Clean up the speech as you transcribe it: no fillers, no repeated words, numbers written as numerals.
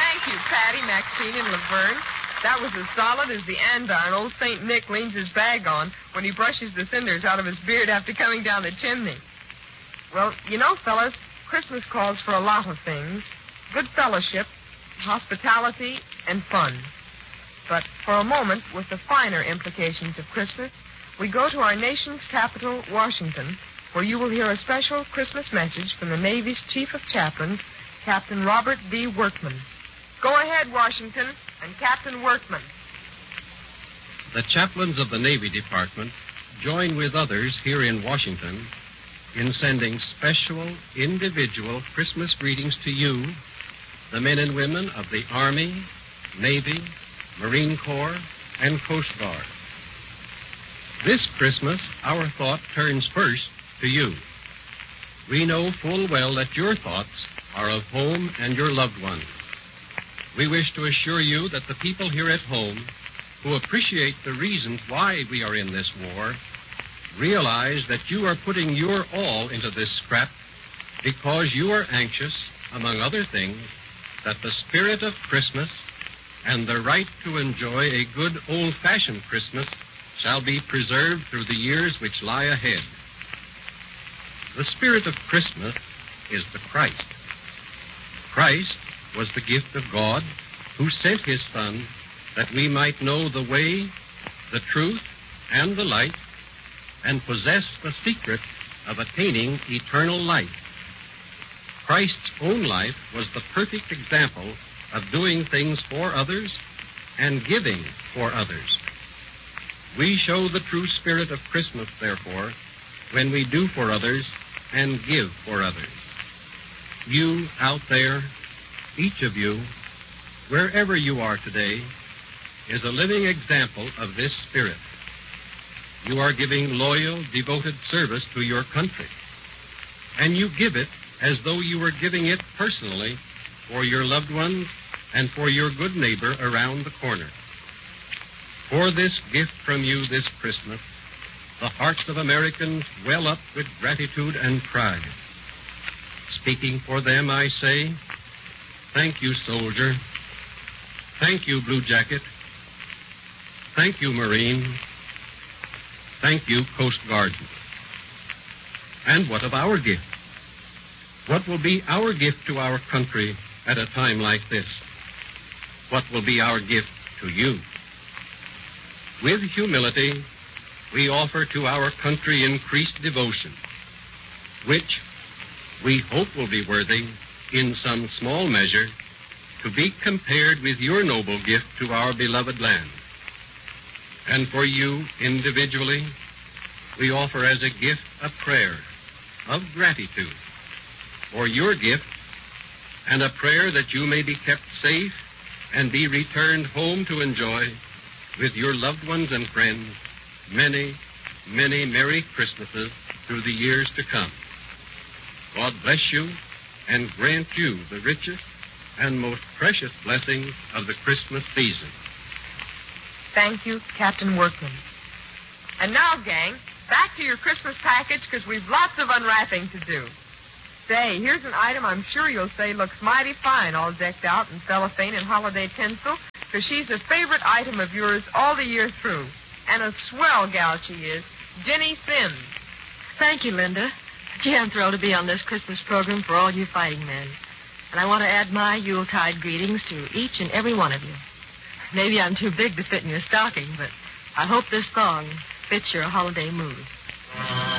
Thank you, Patty, Maxine, and Laverne. That was as solid as the andiron old St. Nick leans his bag on when he brushes the cinders out of his beard after coming down the chimney. Well, you know, fellas, Christmas calls for a lot of things. Good fellowship, hospitality, and fun. But for a moment, with the finer implications of Christmas, we go to our nation's capital, Washington, where you will hear a special Christmas message from the Navy's Chief of Chaplains, Captain Robert D. Workman. Go ahead, Washington, and Captain Workman. The chaplains of the Navy Department join with others here in Washington in sending special, individual Christmas greetings to you, the men and women of the Army, Navy, Marine Corps, and Coast Guard. This Christmas, our thought turns first to you. We know full well that your thoughts are of home and your loved ones. We wish to assure you that the people here at home who appreciate the reasons why we are in this war realize that you are putting your all into this scrap because you are anxious, among other things, that the spirit of Christmas and the right to enjoy a good old-fashioned Christmas shall be preserved through the years which lie ahead. The spirit of Christmas is the Christ. Christ was the gift of God who sent his Son that we might know the way, the truth, and the light, and possess the secret of attaining eternal life. Christ's own life was the perfect example of doing things for others and giving for others. We show the true spirit of Christmas, therefore, when we do for others and give for others. You out there, each of you, wherever you are today, is a living example of this spirit. You are giving loyal, devoted service to your country, and you give it as though you were giving it personally for your loved ones and for your good neighbor around the corner. For this gift from you this Christmas, the hearts of Americans well up with gratitude and pride. Speaking for them, I say, thank you, soldier. Thank you, Blue Jacket. Thank you, Marine. Thank you, Coast Guardsman. And what of our gift? What will be our gift to our country at a time like this? What will be our gift to you? With humility, we offer to our country increased devotion, which we hope will be worthy, in some small measure, to be compared with your noble gift to our beloved land. And for you, individually, we offer as a gift a prayer of gratitude for your gift and a prayer that you may be kept safe and be returned home to enjoy with your loved ones and friends many, many Merry Christmases through the years to come. God bless you and grant you the richest and most precious blessings of the Christmas season. Thank you, Captain Workman. And now, gang, back to your Christmas package, because we've lots of unwrapping to do. Say, here's an item I'm sure you'll say looks mighty fine, all decked out in cellophane and holiday tinsel, because she's a favorite item of yours all the year through. And a swell gal she is, Jenny Sims. Thank you, Linda. Gee, I'm thrilled to be on this Christmas program for all you fighting men. And I want to add my Yuletide greetings to each and every one of you. Maybe I'm too big to fit in your stocking, but I hope this song fits your holiday mood.